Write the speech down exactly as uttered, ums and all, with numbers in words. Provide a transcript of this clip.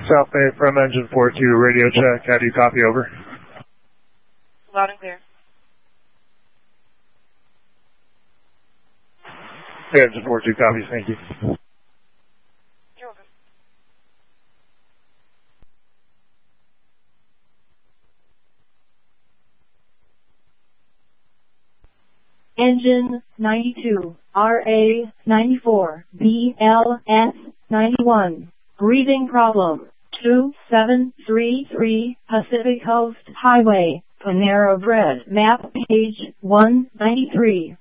South Bay from engine four two, radio check. How do you copy, over? Loud and clear. Engine four two copies, thank you. You're welcome. Engine ninety-two, R A ninety-four, B L S ninety-one. Breathing problem. two seven three three Pacific Coast Highway, Panera Bread. Map page one ninety-three.